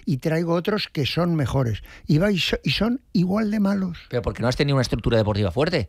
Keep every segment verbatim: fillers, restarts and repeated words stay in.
y traigo otros que son mejores. Y, va y, so, y son igual de malos. Pero porque no has tenido una estructura deportiva fuerte.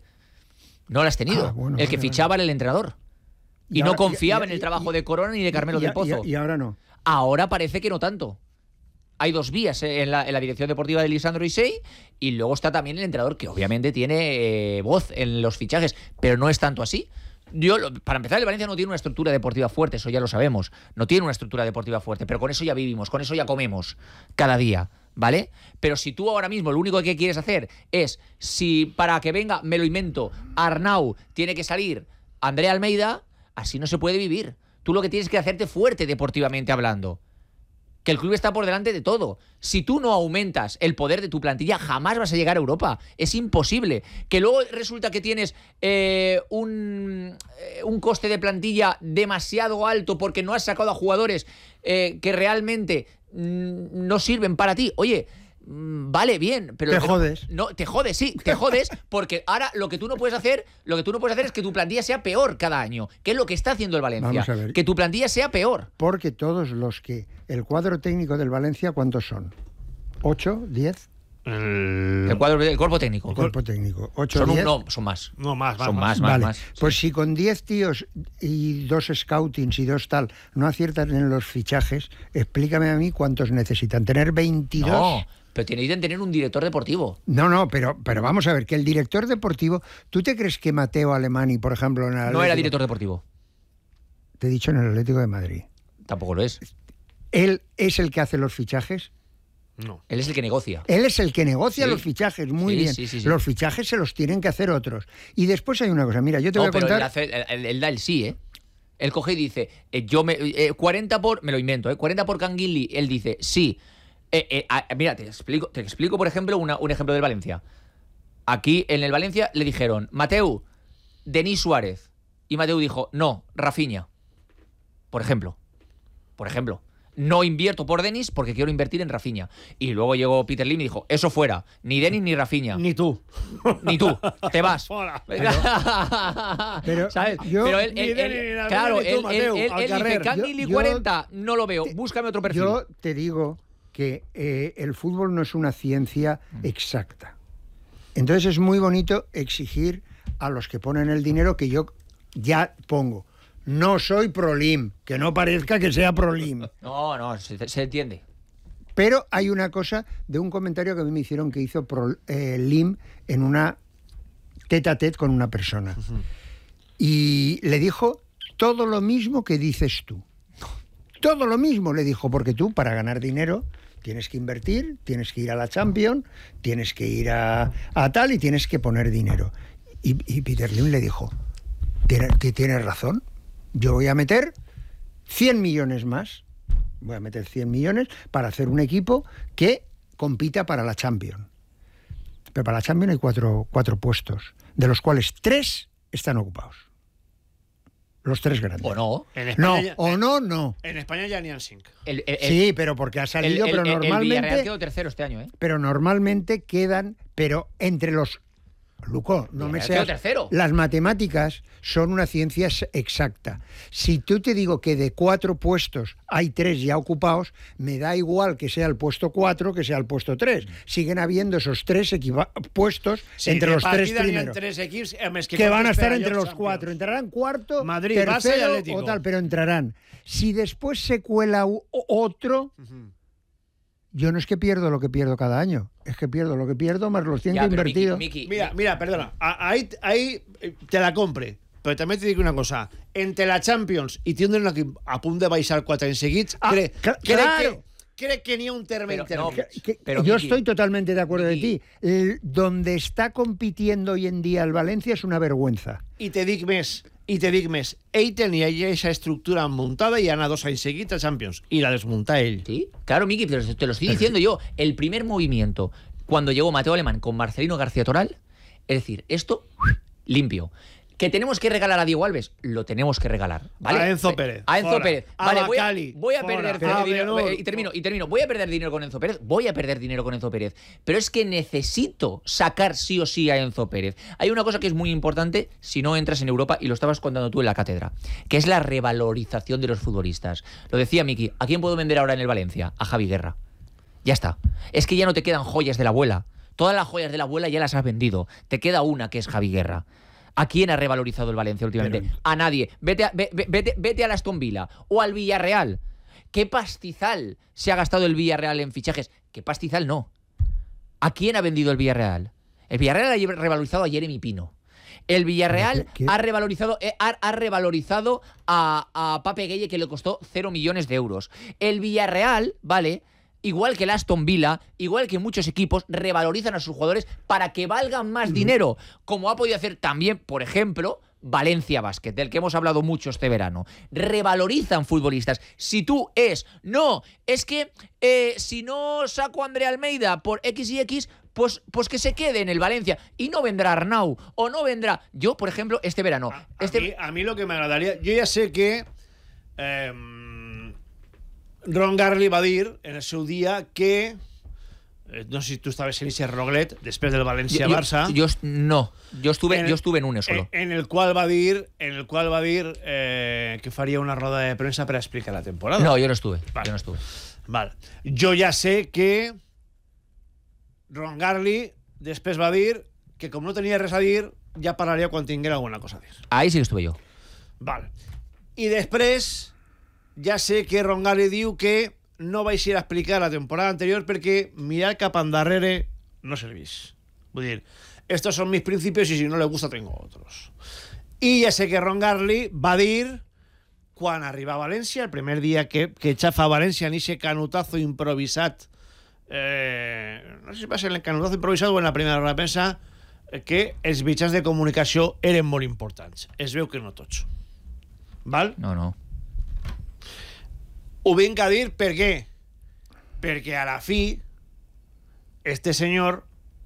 No la has tenido. Ah, bueno, el que vale, fichaba vale. era el entrenador. Y, y ahora, no confiaba y, y, en el trabajo y, de Corona ni de Carmelo y, del Pozo. Y, y ahora no. Ahora parece que no tanto. Hay dos vías en la, en la dirección deportiva de Lisandro Isei y luego está también el entrenador, que obviamente tiene eh, voz en los fichajes, pero no es tanto así. Yo, para empezar, el Valencia no tiene una estructura deportiva fuerte, eso ya lo sabemos. No tiene una estructura deportiva fuerte, pero con eso ya vivimos, con eso ya comemos cada día, ¿vale? Pero si tú ahora mismo lo único que quieres hacer es, si para que venga, me lo invento, Arnau, tiene que salir Andrea Almeida, así no se puede vivir. Tú lo que tienes que hacerte fuerte deportivamente hablando. Que el club está por delante de todo. Si tú no aumentas el poder de tu plantilla, jamás vas a llegar a Europa. Es imposible. Que luego resulta que tienes eh, un, eh, un coste de plantilla demasiado alto porque no has sacado a jugadores eh, que realmente mm, no sirven para ti. Oye, mm, vale, bien, pero... Te jodes. No, te jodes, sí, te jodes, porque ahora lo que tú no puedes hacer, lo que tú no puedes hacer es que tu plantilla sea peor cada año. Que es lo que está haciendo el Valencia. Vamos a ver. Que tu plantilla sea peor. Porque todos los que... El cuadro técnico del Valencia, ¿cuántos son? ¿Ocho? ¿Diez? El, el, cuadro, el cuerpo técnico. El cuerpo técnico. ¿Ocho? Son ¿diez? Un, no, son más. No, más, más. Son más, más, más. Vale. más pues sí. Si con diez tíos y dos scoutings y dos tal no aciertan en los fichajes, explícame a mí cuántos necesitan. ¿Tener veintidós? No, pero necesitan tener un director deportivo. No, no, pero, pero vamos a ver, que el director deportivo... ¿Tú te crees que Mateo Alemany, por ejemplo... En el Atlético, no era director deportivo. Te he dicho en el Atlético de Madrid. Tampoco lo es. ¿Él es el que hace los fichajes? No. Él es el que negocia. Él es el que negocia sí. los fichajes, muy sí, bien. Sí, sí, sí. Los fichajes se los tienen que hacer otros. Y después hay una cosa, mira, yo te no, voy a pero contar... Él, hace, él, él, él da el sí, ¿eh? Él coge y dice, eh, yo me, eh, cuarenta por... Me lo invento, ¿eh? cuarenta por Canguilí, él dice, sí. Eh, eh, ah, mira, te explico, te explico, por ejemplo, una, un ejemplo del Valencia. Aquí, en el Valencia, le dijeron, Mateu, Denis Suárez. Y Mateu dijo, no, Rafinha. Por ejemplo. Por ejemplo. No invierto por Denis porque quiero invertir en Rafinha. Y luego llegó Peter Lim y dijo, eso fuera, ni Denis ni Rafinha. Ni tú. Ni tú, te vas. Pero, pero, ¿sabes? Yo, pero él, él, él, él claro, él, tú, él, él, él dice, Canguilí cuarenta, no lo veo, búscame otro perfil. Yo te digo que eh, el fútbol no es una ciencia exacta. Entonces es muy bonito exigir a los que ponen el dinero que yo ya pongo. No soy pro-Lim, que no parezca que sea pro-Lim. No, no, se, se entiende. Pero hay una cosa de un comentario que a mí me hicieron que hizo pro, eh, Lim en una tete a tete con una persona. Uh-huh. Y le dijo todo lo mismo que dices tú. Todo lo mismo le dijo, porque tú para ganar dinero tienes que invertir, tienes que ir a la Champions, tienes que ir a, a tal y tienes que poner dinero. Y, y Peter Lim le dijo, ¿tienes, tienes razón? Yo voy a meter cien millones más, voy a meter cien millones para hacer un equipo que compita para la Champions. Pero para la Champions hay cuatro, cuatro puestos, de los cuales tres están ocupados. Los tres grandes. ¿O no? En España no, ya, o no, no. En España ya ni Ansink. El, el, el, sí, pero porque ha salido, el, pero el, normalmente... El Villarreal quedó tercero este año, ¿eh? Pero normalmente quedan, pero entre los... Luco, no me seas... tercero. Las matemáticas son una ciencia exacta. Si tú te digo que de cuatro puestos hay tres ya ocupados, me da igual que sea el puesto cuatro que sea el puesto tres. Siguen habiendo esos tres equipa- puestos sí, entre los tres primeros. Tres equipos, eh, que, que van a estar entre los cuatro. Entrarán cuarto, Madrid, tercero Barça y o tal, pero entrarán. Si después se cuela u- otro... Uh-huh. Yo no es que pierdo lo que pierdo cada año, es que pierdo lo que pierdo más los cien que he invertido. Miki, Miki, mira, mira, perdona, ahí, ahí te la compre, pero también te digo una cosa, entre la Champions y teniendo un equip a punt de baixar quatre en seguits, ah, cree, cl- cree claro. que cree que ni un terme pero, no, que, que, pero, yo Miki, estoy totalmente de acuerdo Miki. de ti. El, donde está compitiendo hoy en día el Valencia es una vergüenza. I te dic més, i te dic més, ell tenia ja aquesta estructura muntada y ana dos anys seguits a Champions, y la desmunta ell. Sí, claro, Miki, pero te lo estoy diciendo yo. El primer movimiento, cuando llegó Mateo Alemán con Marcelino García Toral, es decir, esto limpio. ¿Que tenemos que regalar a Diego Alves? Lo tenemos que regalar, ¿vale? A Enzo Pérez. A Enzo fora. Pérez. A Vale, voy a, Bacali, voy a fora. perder A dinero. Benur. Y termino, y termino. Voy a perder dinero con Enzo Pérez. Voy a perder dinero con Enzo Pérez. Pero es que necesito sacar sí o sí a Enzo Pérez. Hay una cosa que es muy importante si no entras en Europa, y lo estabas contando tú en la cátedra, que es la revalorización de los futbolistas. Lo decía Miki, ¿a quién puedo vender ahora en el Valencia? A Javi Guerra. Ya está. Es que ya no te quedan joyas de la abuela. Todas las joyas de la abuela ya las has vendido. Te queda una, que es Javi Guerra. ¿A quién ha revalorizado el Valencia últimamente? Pero... A nadie. Vete, a, ve, vete, vete al Aston Villa o al Villarreal. ¿Qué pastizal se ha gastado el Villarreal en fichajes? ¿Qué pastizal no? ¿A quién ha vendido el Villarreal? El Villarreal ha revalorizado a Jeremy Pino. El Villarreal ¿Qué? ha revalorizado, eh, ha, ha revalorizado a, a Pape Gueye, que le costó cero millones de euros. El Villarreal, ¿vale?, igual que el Aston Villa, igual que muchos equipos, revalorizan a sus jugadores para que valgan más dinero, como ha podido hacer también, por ejemplo, Valencia Basket, del que hemos hablado mucho este verano. Revalorizan futbolistas. Si tú es, no, es que eh, si no saco a André Almeida por X y X, pues, pues que se quede en el Valencia y no vendrá Arnau o no vendrá. Yo, por ejemplo, este verano... A, este... a, mí, a mí lo que me agradaría... Yo ya sé que... Eh, Ron Garley va dir en el seu dia que eh, no sé si tu estaves en ese roglet després del València-Barça. Jo, jo, no, jo estuve, en, jo estuve en un solo. En, en el qual va dir, en el qual va dir eh, que faria una roda de premsa per explicar la temporada. No, jo no estuve. Vale. Jo no estuve. Vale. Jo ja sé que Ron Garley després va dir que com no tenia res a dir, ja parlaria quan tinguera alguna cosa a dir. Ahí sí que estuve jo. Vale. I després ja sé que Ron Garley diu que no vaig ir a explicar la temporada anterior perquè mirar cap endarrere no servís. Vull dir, estos son mis principios y si no le gusta tengo otros. I ja sé que Ron Garley va dir quan arriba a València, el primer dia que, que xafa a València en ese canutazo improvisat, eh, no sé si va ser el canutazo improvisat o en la primera hora de premsa, que els mitjans de comunicació eren molt importants. Es veu que no tots. Val? No, no. Ho vinc a dir per què? Perquè a la fi este senyor,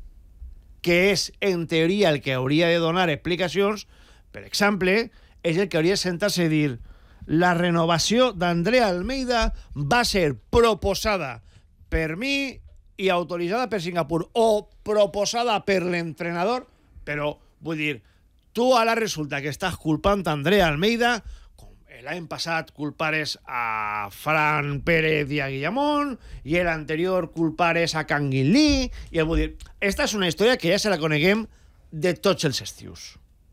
que és en teoria el que hauria de donar explicacions, per exemple, és el que hauria de sentar-se i dir la renovació d'André Almeida va ser proposada per mi i autoritzada per Singapur o proposada per l'entrenador, però vull dir, tu ara resulta que estàs culpant a André Almeida. L'any passat culpares a Fran Pérez i a Guillamón, i l'anterior culpares a Kangin Lee, i vull dir, esta és una història que ja se la coneguem de tots els estius.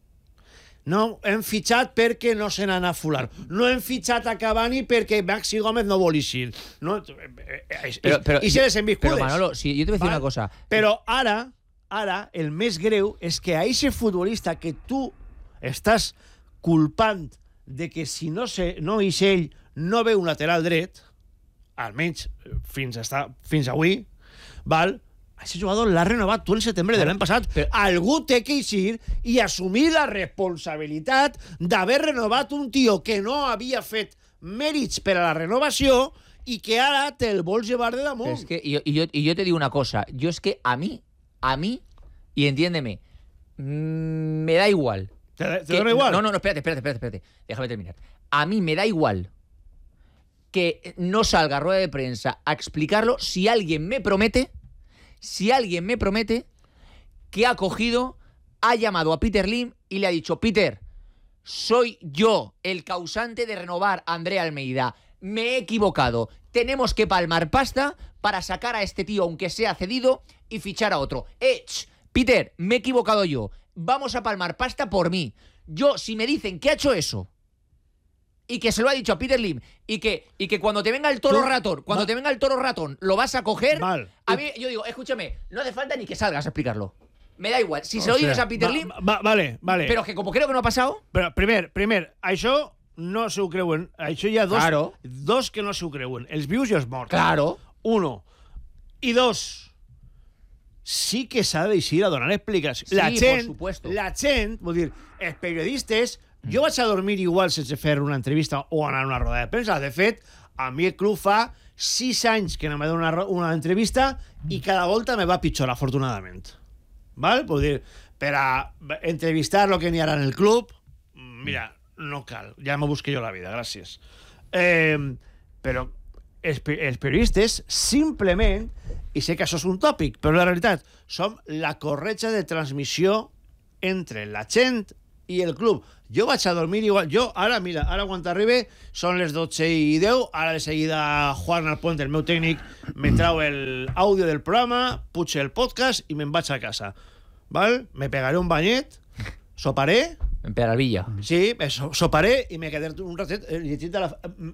No hem fitxat perquè no se n'ha fular. No hem fitxat a Cavani perquè Maxi Gómez no vol eixir. No, però, però, i se les enviscudes. Però, Manolo, sí, jo t'he de dir una cosa. Però ara, ara, el més greu és que a aquest futbolista que tu estàs culpant de que si no, se, no és ell, no ve un lateral dret, almenys fins, hasta, fins avui, val? Aquest jugador l'ha renovat tu el setembre de l'any passat. Però algú té que eixir i assumir la responsabilitat d'haver renovat un tio que no havia fet mèrits per a la renovació i que ara te'l vols llevar de damunt. Pero es que, y, y, yo, y yo te digo una cosa, yo es que a mí, a mí, y entiéndeme, mmm, me da igual. ¿Te, te que, da igual? No, no, no, espérate, espérate, espérate, espérate. Déjame terminar. A mí me da igual que no salga a rueda de prensa a explicarlo si alguien me promete, si alguien me promete que ha cogido, ha llamado a Peter Lim y le ha dicho: Peter, soy yo el causante de renovar a André Almeida. Me he equivocado. Tenemos que palmar pasta para sacar a este tío, aunque sea cedido, y fichar a otro. Eh, ch, Peter, me he equivocado yo. Vamos a palmar pasta por mí. Yo, si me dicen que ha hecho eso y que se lo ha dicho a Peter Lim y que, y que cuando te venga el toro ratón, cuando mal. te venga el toro ratón, lo vas a coger, mal. A mí, yo digo, escúchame, no hace falta ni que salgas a explicarlo. Me da igual. Si o se lo dices a Peter va, Lim... Va, vale, vale. Pero que como creo que no ha pasado... Però, primer, primer, això no s'ho creuen. Això hi ha dos, Claro. dos que no s'ho creuen. Els vius i els morts. Claro. Uno. I dos. Sí que s'ha d'eixir a donar explicacions. Sí, la gent, por supuesto. La gent, vull dir, els periodistes... Jo vaig a dormir igual sense fer una entrevista o anar a una roda de premsa. De fet, a mi el club fa sis anys que no me dona una, una entrevista i cada volta me va pitjor, afortunadament. Val? Vull dir, per a entrevistar lo que n'hi ha en el club, mira, no cal. Ja me busqué jo la vida, gràcies. Eh, però els, els periodistes simplement, i sé que això és un tòpic, però la realitat, som la corretja de transmissió entre la gent i el club. Jo vaig a dormir igual. Jo, ara, mira, ara quan t'arribe són les dotze i deu, ara de seguida Juan Alpuente, el meu tècnic, me trau el àudio del programa, puig el podcast i me'n vaig a casa. Val? Me pegaré un banyet, soparé... En Peralvillo. Sí, so, soparé i me quedaré un ratet llegint la,